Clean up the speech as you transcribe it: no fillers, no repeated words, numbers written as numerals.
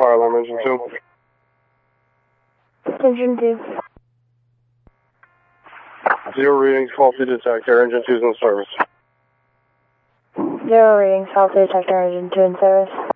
fire alarm, engine 2. Engine 2. 0 readings, faulty detector, engine 2's in service. 0 readings, faulty detector, engine 2 in service.